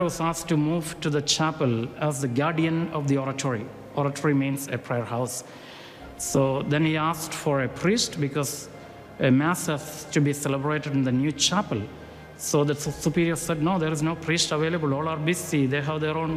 was asked to move to the chapel as the guardian of the oratory. Oratory means a prayer house. So then he asked for a priest because a mass has to be celebrated in the new chapel. So the superior said, no, there is no priest available. All are busy. They have their own